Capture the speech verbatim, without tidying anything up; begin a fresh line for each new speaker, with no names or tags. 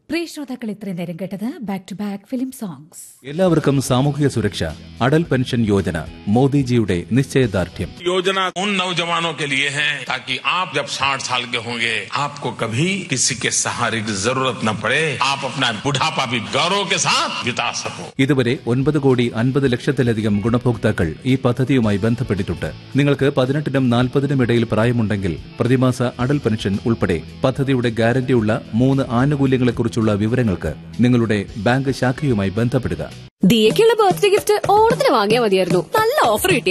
പ്രിയ ശ്രോതാക്കൾ, ഇത്രയും നേരം കേട്ടത് back to back film songs.
എല്ലാവർക്കും സാമൂഹിക സുരക്ഷ, അടൽ പെൻഷൻ യോജന മോദിജിയുടെ നിശ്ചയദാർഢ്യം.
योजना उन नौजवानों के लिए है ताकि आप जब साठ साल के होंगे आपको कभी किसी के सहारे की जरूरत न पड़े, आप अपना बुढ़ापा भी गौरव के साथ बिता सको.
ഇതുവരെ ഒൻപത് കോടി അൻപത് ലക്ഷത്തിലധികം ഗുണഭോക്താക്കൾ ഈ പദ്ധതിയുമായി ബന്ധപ്പെട്ടിട്ടുണ്ട്. നിങ്ങൾക്ക് പതിനെട്ടിനും നാൽപ്പതിനും ഇടയിൽ പ്രായമുണ്ടെങ്കിൽ പ്രതിമാസ അടൽ പെൻഷൻ ഉൾപ്പെടെ പദ്ധതിയുടെ ഗ്യാരണ്ടിയുള്ള മൂന്ന് ആനുകൂല്യങ്ങളെക്കുറിച്ചുള്ള വിവരങ്ങൾക്ക് നിങ്ങളുടെ ബാങ്ക് ശാഖയുമായി ബന്ധപ്പെടുക.
ദിയക്കുള്ള ബർത്ത്ഡേ ഗിഫ്റ്റ് ഓണത്തിന് വാങ്ങിയാൽ മതിയായിരുന്നു. നല്ല ഓഫർ കിട്ടി.